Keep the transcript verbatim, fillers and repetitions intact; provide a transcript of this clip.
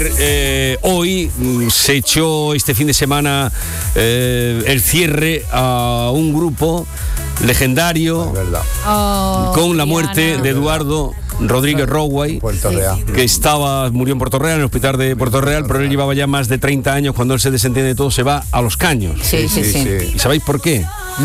Eh, hoy se echó este fin de semana eh, el cierre a un grupo legendario, Es verdad. Oh, con la muerte Diana. de Eduardo Rodríguez Roway, Puerto Sí, Real. sí. que estaba, murió en Puerto Real, en el hospital de Puerto Real, pero él llevaba ya más de treinta años. Cuando él se desentiende de todo, se va a Los Caños. Sí, sí, sí. ¿Y sabéis por qué?